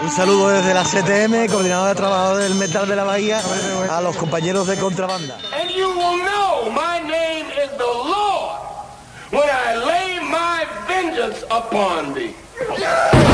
Un saludo desde la CTM, coordinador de trabajadores del metal de la Bahía, a los compañeros de contrabanda. And you will know my name is the Lord when I lay my vengeance upon thee.